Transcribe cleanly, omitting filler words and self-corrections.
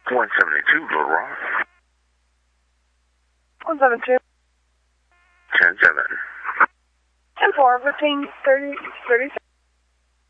172 Little Rock. 172. 10-7. 10-4, 15, 30, 36.